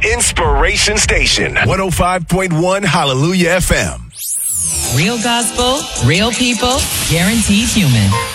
inspiration station. 105.1 Hallelujah FM. Real gospel, real people, guaranteed human.